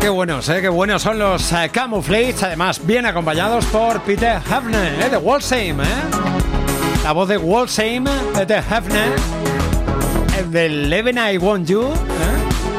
qué buenos son los Camouflage, además bien acompañados por Peter Hefner, de Walsheim, la voz de Walsheim, Peter Hefner, del Eleven I Want You,